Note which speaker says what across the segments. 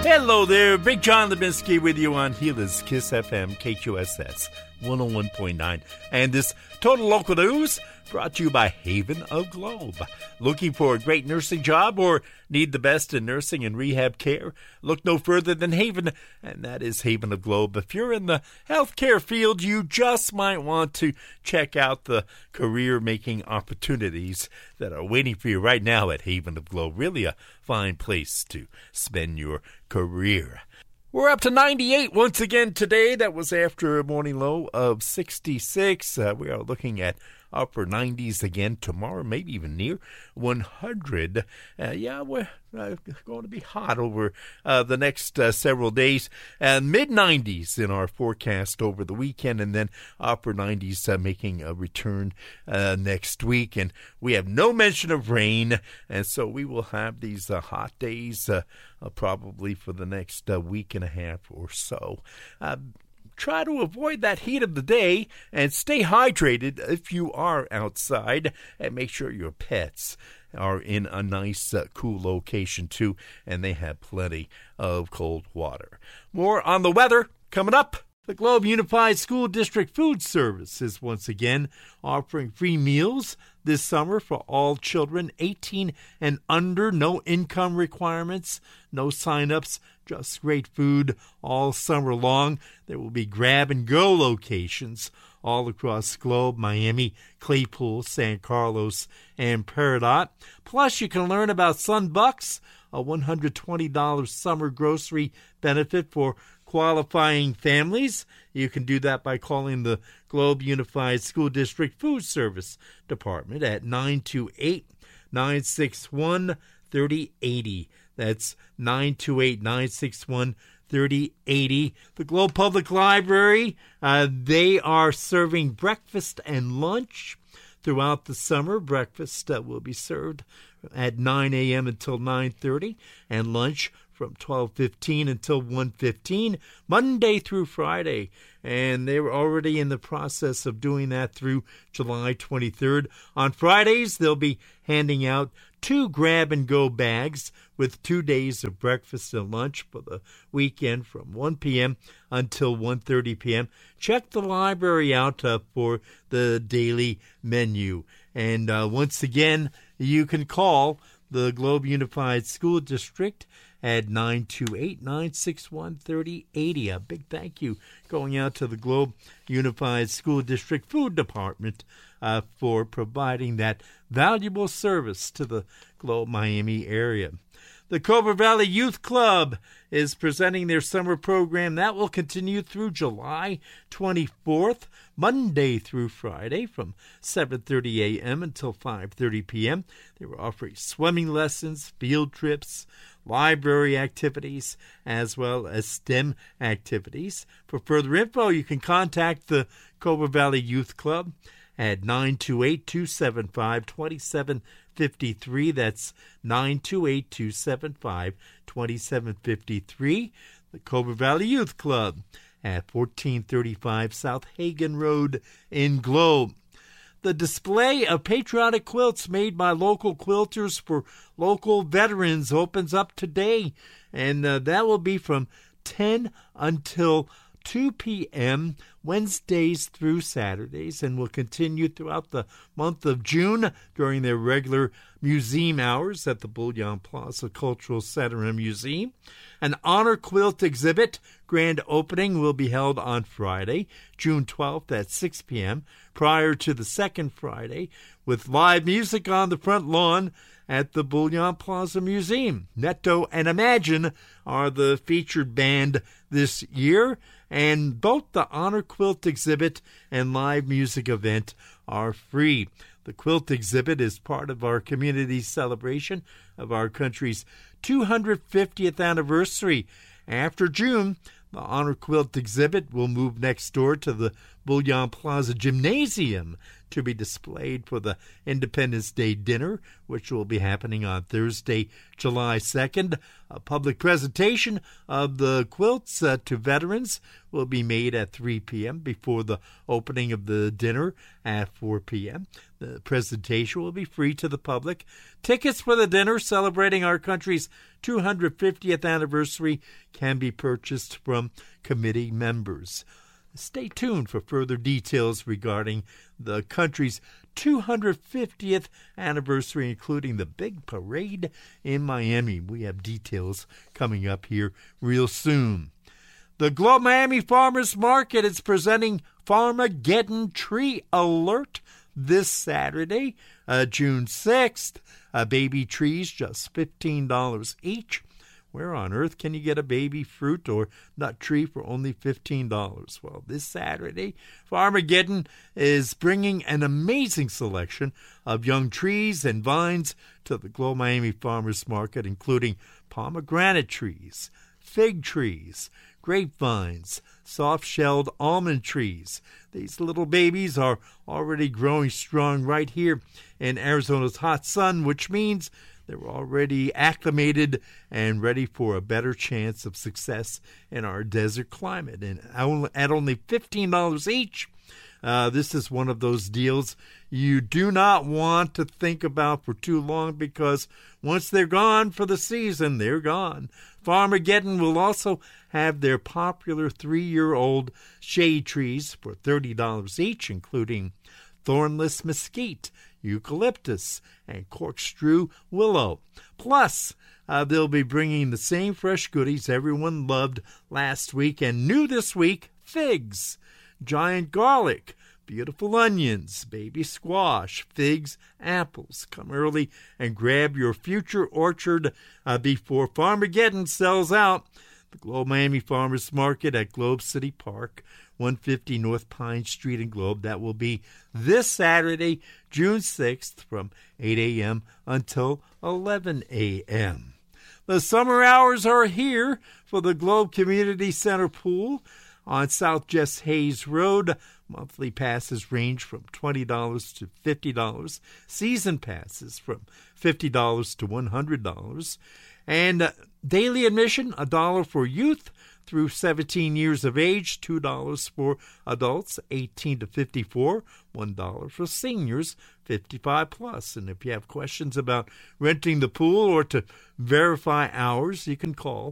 Speaker 1: Hello there, Big John Lebinsky with you on Gila's Kiss FM, KQSS 101.9. And this Total Local News brought to you by Haven of Globe. Looking for a great nursing job or need the best in nursing and rehab care? Look no further than Haven, and that is Haven of Globe. If you're in the healthcare field, you just might want to check out the career-making opportunities that are waiting for you right now at Haven of Globe. Really a fine place to spend your career. We're up to 98 once again today. That was after a morning low of 66. We are looking at upper 90s again tomorrow, maybe even near 100. We're going to be hot over the next several days. Mid-90s in our forecast over the weekend, and then upper 90s making a return next week. And we have no mention of rain, and so we will have these hot days probably for the next week and a half or so. Try to avoid that heat of the day and stay hydrated if you are outside, and make sure your pets are in a nice, cool location too, and they have plenty of cold water. More on the weather coming up. The Globe Unified School District Food Service is once again offering free meals this summer for all children 18 and under. No income requirements, no sign-ups, just great food all summer long. There will be grab-and-go locations all across the Globe: Miami, Claypool, San Carlos, and Peridot. Plus, you can learn about Sunbucks, a $120 summer grocery benefit for qualifying families. You can do that by calling the Globe Unified School District Food Service Department at 928-961-3080. That's 928-961-3080. The Globe Public Library, they are serving breakfast and lunch throughout the summer. Breakfast will be served at 9 a.m. until 9:30, and lunch from 12:15 until 1:15, Monday through Friday. And they were already in the process of doing that through July 23rd. On Fridays, they'll be handing out 2 grab-and-go bags with 2 days of breakfast and lunch for the weekend from 1 p.m. until 1:30 p.m. Check the library out for the daily menu. And once again, you can call the Globe Unified School District at 928-961-3080. A big thank you going out to the Globe Unified School District Food Department for providing that valuable service to the Globe Miami area. The Cobra Valley Youth Club is presenting their summer program. That will continue through July 24th, Monday through Friday from 7:30 a.m. until 5:30 p.m. They were offering swimming lessons, field trips, library activities, as well as STEM activities. For further info, you can contact the Cobra Valley Youth Club at 928-275-2753. That's 928-275-2753. The Cobra Valley Youth Club at 1435 South Hagen Road in Globe. The display of patriotic quilts made by local quilters for local veterans opens up today, and that will be from 10 until 2 p.m. Wednesdays through Saturdays, and will continue throughout the month of June during their regular museum hours at the Bullion Plaza Cultural Center and Museum. An honor quilt exhibit grand opening will be held on Friday, June 12th at 6 p.m. prior to the second Friday, with live music on the front lawn at the Bullion Plaza Museum. Netto and Imagine are the featured band this year, and both the Honor Quilt exhibit and live music event are free. The quilt exhibit is part of our community celebration of our country's 250th anniversary. After June, the Honor Quilt exhibit will move next door to the Bouillon Plaza Gymnasium to be displayed for the Independence Day dinner, which will be happening on Thursday, July 2nd. A public presentation of the quilts to veterans will be made at 3 p.m. before the opening of the dinner at 4 p.m. The presentation will be free to the public. Tickets for the dinner celebrating our country's 250th anniversary can be purchased from committee members. Stay tuned for further details regarding the country's 250th anniversary, including the big parade in Miami. We have details coming up here real soon. The Globe Miami Farmers Market is presenting Farmageddon Tree Alert this Saturday, June 6th. Baby trees, just $15 each. Where on earth can you get a baby fruit or nut tree for only $15? Well, this Saturday, Farmageddon is bringing an amazing selection of young trees and vines to the Globe Miami Farmers Market, including pomegranate trees, fig trees, grapevines, soft-shelled almond trees. These little babies are already growing strong right here in Arizona's hot sun, which means they're already acclimated and ready for a better chance of success in our desert climate. And at only $15 each, this is one of those deals you do not want to think about for too long, because once they're gone for the season, they're gone. Farmageddon will also have their popular 3-year-old shade trees for $30 each, including thornless mesquite, eucalyptus, and corkscrew willow. Plus, they'll be bringing the same fresh goodies everyone loved last week and new this week: figs, giant garlic, beautiful onions, baby squash, figs, apples. Come early and grab your future orchard before Farmageddon sells out. The Globe Miami Farmers Market at Globe City Park, 150 North Pine Street in Globe. That will be this Saturday, June 6th, from 8 a.m. until 11 a.m. The summer hours are here for the Globe Community Center Pool on South Jess Hayes Road. Monthly passes range from $20 to $50. Season passes from $50 to $100. And daily admission, $1 for youth through 17 years of age, $2 for adults 18 to 54, $1 for seniors 55 plus. And if you have questions about renting the pool or to verify hours, you can call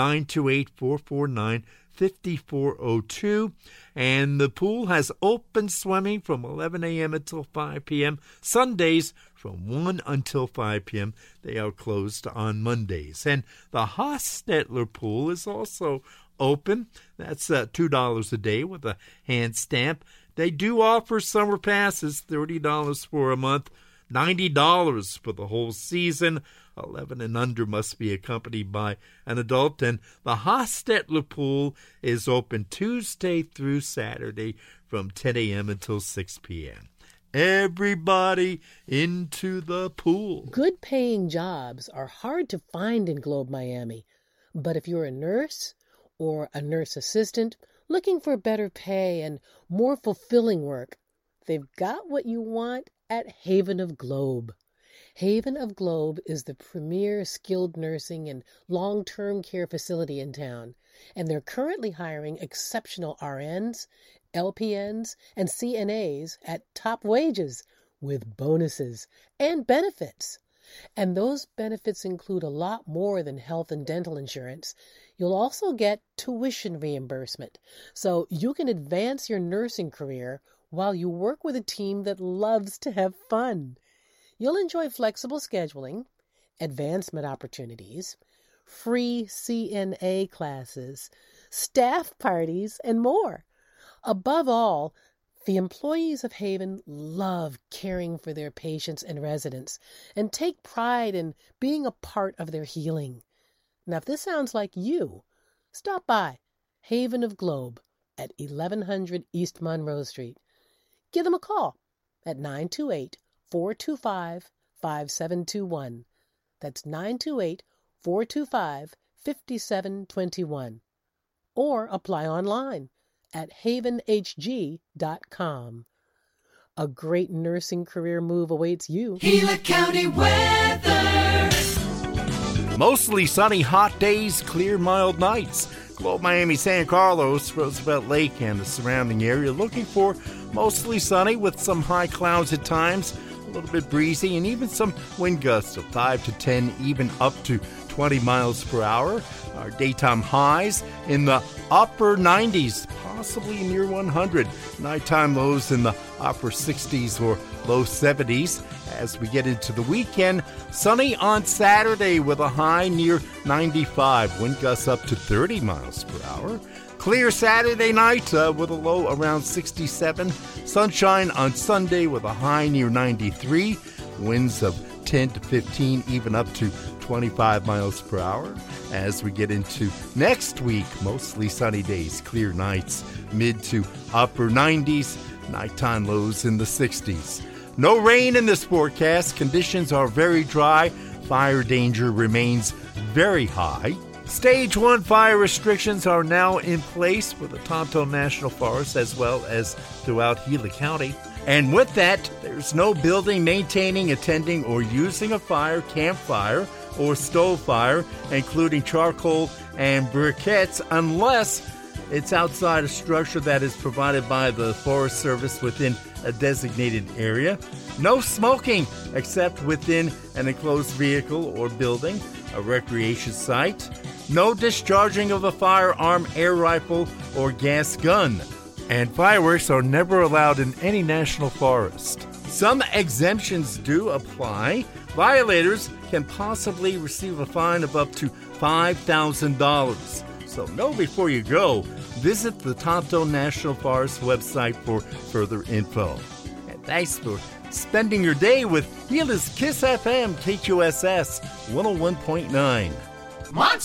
Speaker 1: 928-449-5402. And the pool has open swimming from 11 a.m. until 5 p.m. Sundays from 1 until 5 p.m. They are closed on Mondays. And the Hostetler pool is also open. That's $2 a day with a hand stamp. They do offer summer passes, $30 for a month, $90 for the whole season. 11 and under must be accompanied by an adult. And the Hostetler pool is open Tuesday through Saturday from 10 a.m. until 6 p.m. Everybody into the pool.
Speaker 2: Good paying jobs are hard to find in Globe Miami. But if you're a nurse or a nurse assistant looking for better pay and more fulfilling work, they've got what you want at Haven of Globe. Haven of Globe is the premier skilled nursing and long-term care facility in town, and they're currently hiring exceptional RNs, LPNs, and CNAs at top wages with bonuses and benefits. And those benefits include a lot more than health and dental insurance. You'll also get tuition reimbursement, so you can advance your nursing career while you work with a team that loves to have fun. You'll enjoy flexible scheduling, advancement opportunities, free CNA classes, staff parties, and more. Above all, the employees of Haven love caring for their patients and residents and take pride in being a part of their healing. Now, if this sounds like you, stop by Haven of Globe at 1100 East Monroe Street. Give them a call at 928-425-5721. That's 928-425-5721. Or apply online at havenhg.com. A great nursing career move awaits you.
Speaker 3: Gila County weather.
Speaker 1: Mostly sunny, hot days, clear, mild nights. Globe Miami, San Carlos, Roosevelt Lake, and the surrounding area looking for mostly sunny with some high clouds at times, a little bit breezy, and even some wind gusts of 5 to 10, even up to 20 miles per hour. Our daytime highs in the upper 90s, possibly near 100. Nighttime lows in the upper 60s or low 70s. As we get into the weekend, sunny on Saturday with a high near 95. Wind gusts up to 30 miles per hour. Clear Saturday night with a low around 67. Sunshine on Sunday with a high near 93. Winds of 10 to 15, even up to 25 miles per hour. As we get into next week, mostly sunny days, clear nights, mid to upper 90s, nighttime lows in the 60s. No rain in this forecast. Conditions are very dry. Fire danger remains very high. Stage 1 fire restrictions are now in place for the Tonto National Forest as well as throughout Gila County. And with that, there's no building, maintaining, attending, or using a fire, campfire, or stove fire, including charcoal and briquettes, unless it's outside a structure that is provided by the Forest Service within a designated area. No smoking except within an enclosed vehicle or building, a recreation site. No discharging of a firearm, air rifle, or gas gun. And fireworks are never allowed in any national forest. Some exemptions do apply. Violators can possibly receive a fine of up to $5,000. So know before you go. Visit the Tonto National Forest website for further info. And thanks for spending your day with Gila's Kiss FM KQSS 101.9.